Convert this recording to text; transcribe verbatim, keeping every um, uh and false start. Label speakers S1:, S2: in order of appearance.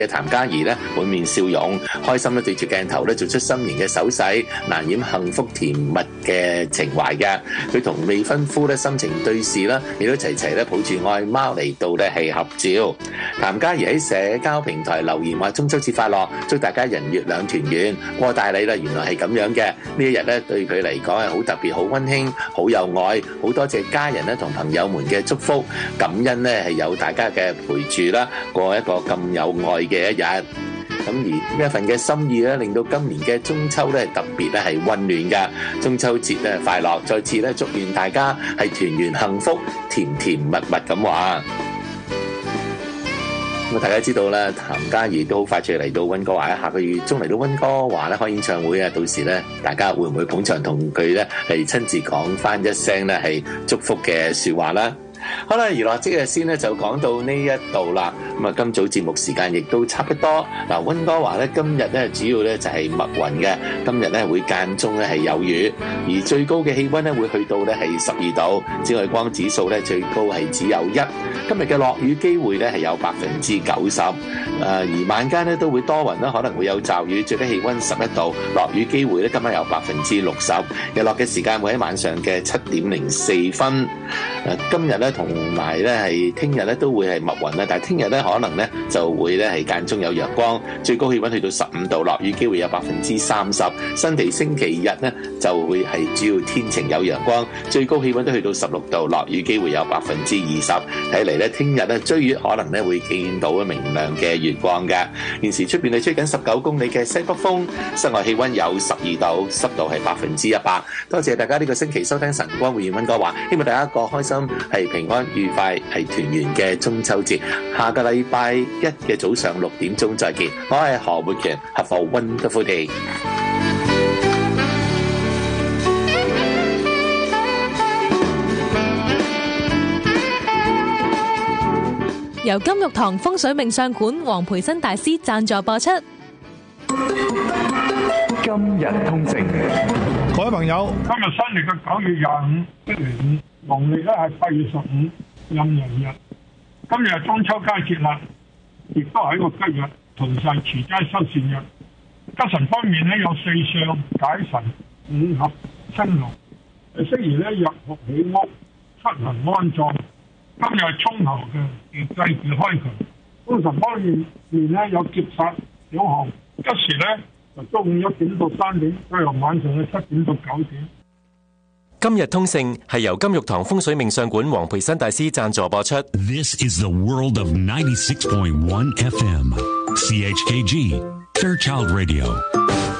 S1: 嘅譚嘉儀咧滿面笑容，開心咧對住鏡頭咧做出心形嘅手勢，難掩幸福甜蜜嘅情懷嘅。佢同未婚夫咧深情對視啦，亦都齊齊咧抱住愛貓嚟到咧係合照。譚嘉儀喺社交平台留言話：中秋節快樂，祝大家人月兩團圓。過大禮啦，原來係咁樣嘅。呢一日咧對佢嚟講係好特別、好溫馨、好有愛，好多謝家人咧同朋友們嘅祝福，感恩咧係有大家嘅陪住啦，過一個咁有愛嘅一日。咁而呢一份嘅心意咧，令到今年嘅中秋咧特別咧係溫暖嘅。中秋節咧快樂，再次咧祝願大家係團圓幸福、甜甜蜜蜜咁話。咁大家知道啦，譚嘉儀都好快脆嚟到溫哥華，下個月中嚟到溫哥華咧開演唱會啊！到時咧，大家會唔會捧場同佢咧係親自講翻一聲咧係祝福嘅説話啦？好啦，娛樂即日先咧就講到呢一度啦。咁啊，今早節目時間亦都差不多。嗱，溫哥華咧今日咧主要咧就係密雲嘅，今日咧會間中咧係有雨，而最高嘅氣溫咧會去到咧係十二度，紫外光指數咧最高係只有一。今日嘅落雨機會咧係有百分之九十。誒，而晚間咧都會多雲啦，可能會有驟雨，最低氣溫十一度，落雨機會咧今晚有百分之六十。日落嘅時間會喺晚上嘅七點零四分。誒，今日咧同埋咧係聽日咧都會係密雲啦，但係聽日咧可能咧就會咧係間中有陽光，最高氣溫去到十五度，落雨機會有百分之三十。新地星期日咧就會係主要天晴有陽光，最高氣溫都去到十六度，落雨機會有百分之二十。睇嚟咧聽日咧追月可能咧會見到明亮嘅月光嘅。現時出邊係吹緊十九公里嘅西北風，室外氣溫有十二度，濕度係百分之一百。多謝大家呢個星期收聽晨光會溫哥華，希望大家過開心係平安愉快係團圓嘅中秋節。下個禮拜一嘅早上六點鐘再見，我係何活權，Have a wonderful day。
S2: 由金玉堂風水命相館黃培新大師贊助播出。
S3: 今日通勝，
S4: 各位朋友，
S5: 今日新曆嘅九月廿五，星期五，農曆咧係八月十五，壬寅日。今日係中秋佳節啦，亦都係一個吉日，同晒持齋修善日。吉神方面咧有四相解神、五合青龍，適宜咧入學起屋、出行安葬。今日係沖猴嘅，亦祭祀開渠。功臣方面面咧有劫殺小項，吉時咧就中午一點到三點，加上晚上嘅七點到九點。
S6: 今日通勝係由金玉堂風水命相館黃培新大師贊助播出。
S7: This is the world of ninety-six point one F M, C H K G, Fairchild Radio.